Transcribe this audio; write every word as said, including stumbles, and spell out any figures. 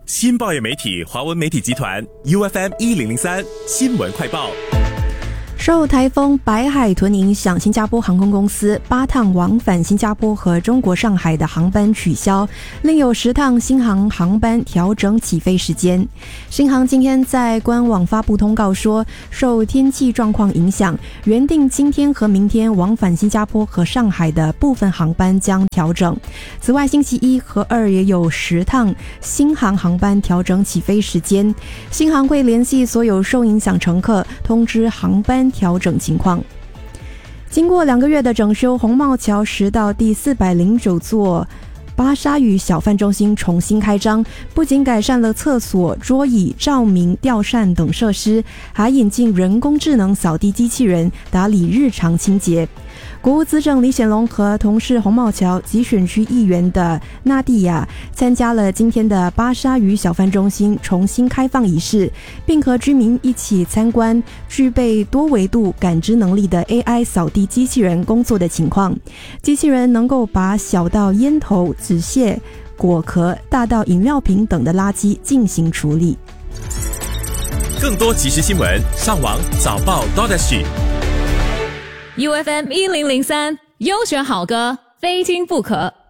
新报业媒体华文媒体集团 U F M 一零零三新闻快报。 受台风白海豚影响，新加坡航空公司八趟往返新加坡和中国上海的航班取消，另有十趟新航航班调整起飞时间。新航今天在官网发布通告说，受天气状况影响，原定今天和明天往返新加坡和上海的部分航班将调整。此外，星期一和二也有十趟新航航班调整起飞时间。新航会联系所有受影响乘客，通知航班调整情况。经过两个月的整修，红帽桥十到第四百零九座巴沙鱼小贩中心重新开张，不仅改善了厕所、桌椅、照明、吊扇等设施，还引进人工智能扫地机器人打理日常清洁。国务资政李显龙和同是红帽桥集选区议员的纳蒂亚参加了今天的巴沙鱼小贩中心重新开放仪式，并和居民一起参观具备多维度感知能力的 A I 扫地机器人工作的情况。机器人能够把小到烟头、纸屑、果壳，大到饮料瓶等的垃圾进行处理。 更多即时新闻，上网早报 .U F M 一零零三优选好歌，非听不可。